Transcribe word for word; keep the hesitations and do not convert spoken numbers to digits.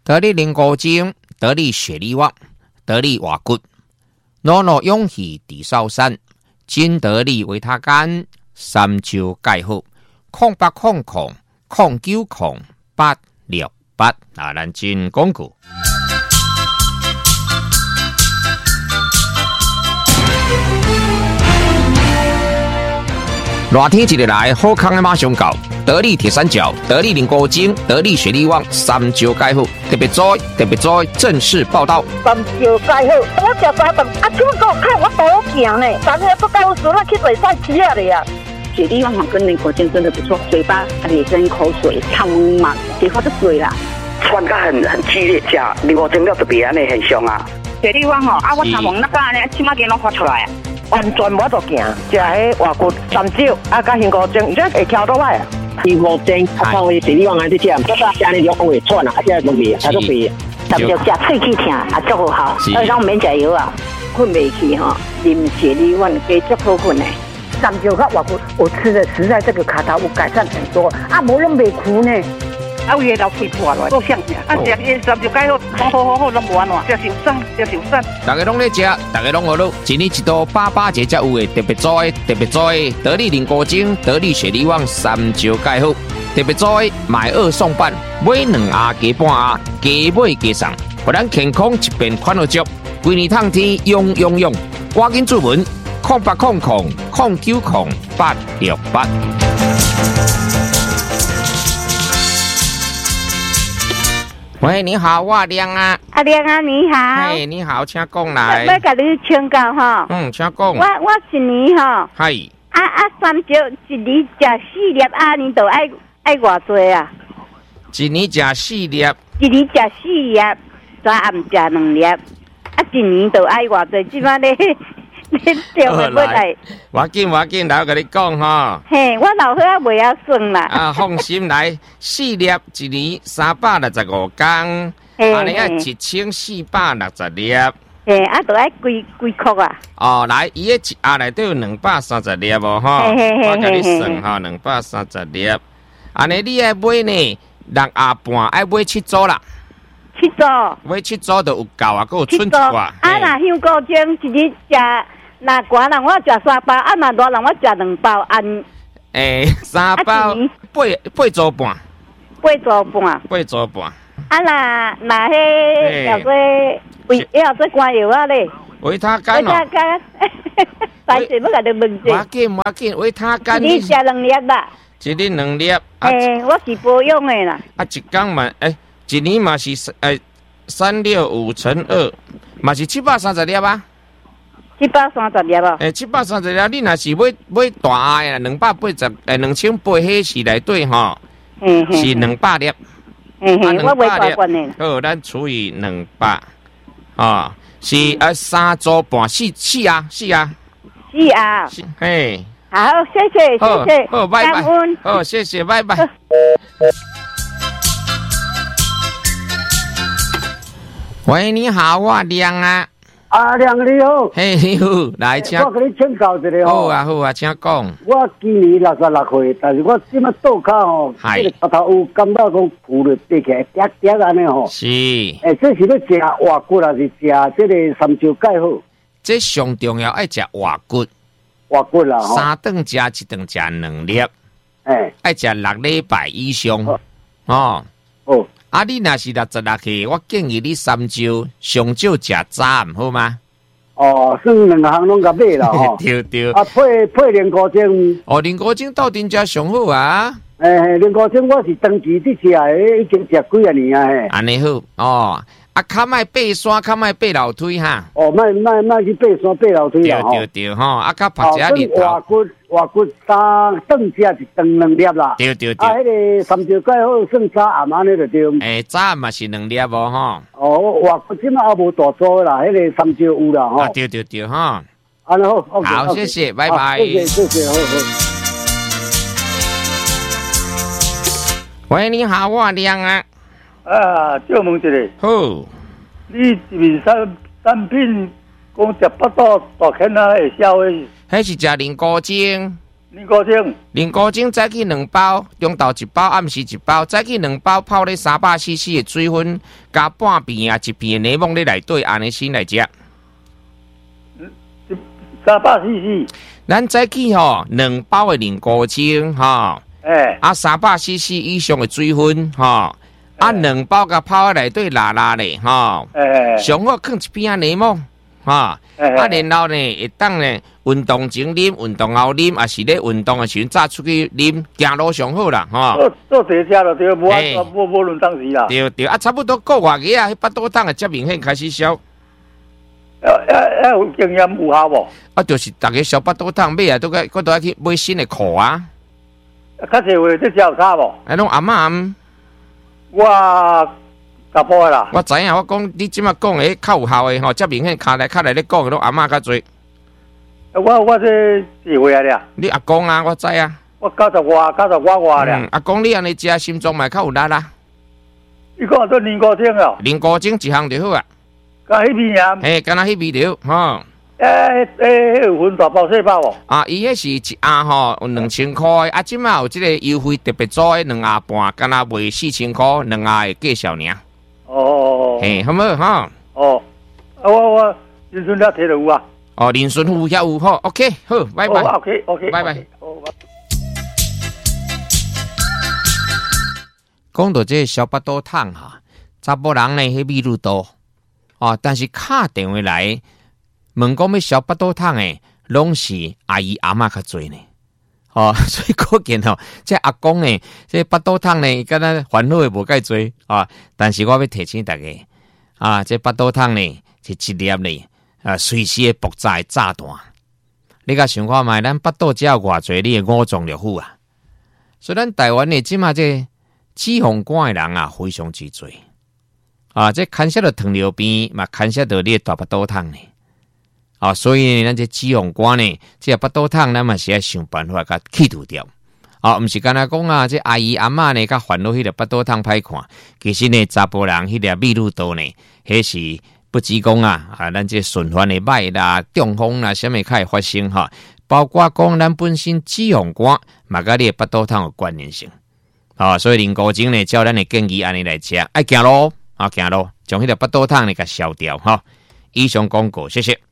得力灵骨精，得力血力旺，得力瓦骨，诺诺勇气地少山，金得力维他干，三招介好，空八空空，空九空八六八，啊，咱真讲句。热天一日来，好康的马上到。得力铁三角、得力灵骨精、得力血力旺，三招介好，特别栽，特别栽，正式报道。 三招介好，我食三顿，啊，怎么给我看我多行呢？咱这不告诉我去比赛吃了呀。 血力旺跟灵骨精真的不错，嘴巴也跟口水汤嘛，结果就水啦。 喘得很很激烈，吃灵骨精了特别安尼很凶啊。 血力旺哦，啊，我头毛那个呢，起码给拢发出来啊。 完全无得行，食迄活骨三招，啊，甲灵骨精，这会翘倒来啊。 灵骨精，啊，靠伊血力旺安尼食，这个吃安尼两会喘啊，啊，这拢味，啊，都味。 三招食喙齿疼，啊，足好好，所以讲免食药啊，困袂去吼，啉血力旺加足好困的。 三招甲活骨，我吃的实在这个卡头有改善很多，啊，无拢袂苦呢。 啊，有诶老皮破了，够香啊！食伊三招介好，好好好好，拢无安怎，食受伤，食受伤。 大家拢咧食，大家拢学到，一年一度八八节才有诶，特别栽，特别栽，得力灵骨精，得力血力旺，三招介好，特别栽，买二送半，买两盒加半盒，加买加送，互咱健康一边款好足，规年通天用用用，赶紧注文，空八空空空九空八六八。喂，你好，我亮啊。 阿亮啊，你好。 嘿，你好，请讲来。 要甲你请教哈。 嗯，请讲。 我我一年哈。 系。 啊啊，三招一年食四粒，啊，你都爱爱偌济啊？ 一年食四粒。 一年食四粒，早暗食两粒，啊，一年都爱偌济？即摆咧。你叫我来， 我紧我紧来，我跟你讲哈。 嘿，我老伙仔袂晓算啦。 啊，放心来，四粒一年三百六十五天，安尼啊一千四百六十粒。 嘿，啊，都爱几几箍啊？ 哦，来，伊个一盒内底有两百三十粒哦，哈。我甲你算哈，两百三十粒。安尼你爱买呢，六盒半爱买七组啦。 七组。 买七组就有够啊，佮有剩一寡。 啊，若香菇精一日食。那寒人我食三包，啊那热人我食两包，按诶三包八八组半， 八组半， 八组半。 啊那那迄叫做维，叫做肝药啊咧， 维他干哦。维他干，但是要甲你问者。 我紧我紧，维他干。 你食两粒啦？ 一日两粒。 诶，我是保养的啦。 啊，一工嘛，诶，一年嘛是诶三六五乘二，嘛是七百三十粒啊。 七百三十粒啊！ 诶，七百三十粒，你若是买买大个啊，两百八十诶，两千八，迄是内底吼，是两百粒。 嘿嘿，我袂大罐的。 好，咱除以两百，哦，是呃三组半，四四啊，四啊， 四啊， 嘿。 好，谢谢谢谢， 好，拜拜。好，谢谢，拜拜。喂，你好，我亮啊。 啊，亮你好， 嘿，你好，来请。 我跟你请教一下吼。好啊，好啊，请讲。 我今年六十六岁，但是我即摆倒脚吼，这个头头有感觉讲浮了跌起来，跌跌安尼吼。 是。 诶，这是要食活骨还是食这个三招介好？ 这上重要爱食活骨。 活骨啦， 三顿食一顿食两粒。 诶， 爱食六礼拜以上。哦。 哦。 啊，你若是六十六岁，我建议你三招上少食早暗，好吗？ 哦，算两项拢甲买啦吼。 对对。 啊，配配灵骨精。 哦，灵骨精到店家上好啊。 诶，灵骨精我是长期伫食诶，已经食几啊年啊嘿。 安尼好哦，啊，较莫爬山，较莫爬楼梯哈。 哦，莫莫莫去爬山爬楼梯啊吼。对对对吼，啊，较拍一下日头。 活骨活骨三顿食一顿两粒啦。 对对对。 啊，迄个三招介好算早暗安尼就对。 诶，早暗嘛是两粒无吼。 哦，活骨即马也无大组啦，迄个三招有啦吼。 啊，对对对哈。 安尼好。 好，谢谢，拜拜。 谢谢谢谢，好好。 喂，你好，我亮啊。 啊，借问一下。 好。 你是不是产产品讲食腹肚大坑啊会消的？ 迄是食灵骨精。 林高精， 林高精早起两包，中昼一包，暗时一包，早起两包泡咧三百 C C 的水分，加半片啊一片的柠檬咧内底，安尼先来食。 三百 C C。 咱早起吼两包的林高精吼， 哎， 啊三百 C C 以上的水分吼。啊，两包甲泡在内底拉拉咧，吼，上好放一片柠檬，吼，啊，然后呢，会当呢运动前啉，运动后啉，也是咧运动的时阵早出去啉，行路上好啦，吼。 做做这家了，对，无无无论当时啦。 对对，啊，差不多过外个啊，迄巴肚汤啊，才明显开始消。 要要要有经验有效无？ 啊，就是大家消巴肚汤买啊，都该我都要去买新的裤啊。 较侪话这有差无？ 啊，拢阿嬷。 我查甫的啦， 我知影，我讲你即马讲的较有效的吼，遮明显卡来卡来咧讲的拢阿嬷较侪。 我我这几岁啊咧？ 你阿公啊，我知啊。 我九十外，九十外外咧。 嗯，阿公你安尼食心脏嘛较有力啦。 你讲做林高精哦？ 林高精一项就好啊。 干迄味啊？ 嘿，干那迄味着吼。 诶诶，有分大包小包哦。 啊，伊迄是一盒吼，有两千块，啊，即马有即个优惠特别做诶，两盒半，干那卖四千块，两盒诶计小尔。 哦。 嘿，好无吼？ 哦，啊我我林顺了摕到有啊。 哦，林顺富遐有吼 ，OK， 好，拜拜。 OK OK， 拜拜。讲到这小巴肚汤哈，查甫人呢迄味路多哦，但是敲电话来。问讲要小巴肚汤诶，拢是阿姨阿嬷较多呢，哦，所以可见吼，这阿公呢，这巴肚汤呢，敢若烦恼诶无介多啊。但是我要提醒大家啊，这巴肚汤呢是一粒呢啊，随时会爆炸诶炸弹。你甲想看觅，咱巴肚只有偌济，你诶五脏六腑啊。所以咱台湾呢，即马这脂肪肝诶人啊，非常之多啊。这牵涉到糖尿病，嘛牵涉到你诶大巴肚汤呢。啊、哦，所以咱这脂肪肝呢，这巴肚汤咱嘛是要想办法甲去除掉。啊、哦，毋是干那讲啊，这阿姨阿嬷呢，甲烦恼迄个巴肚汤歹看，其实呢，查甫人迄个泌乳道呢，迄是不止讲啊，啊，咱这循环的歹啦、中风啦，啥物较会发生哈？包括讲咱本身脂肪肝，嘛甲你的巴肚汤有关联性。啊、哦，所以林高精呢，照咱的建议安尼来食，爱行路啊，行路，将迄个巴肚汤呢甲消掉哈。以上广告，谢谢。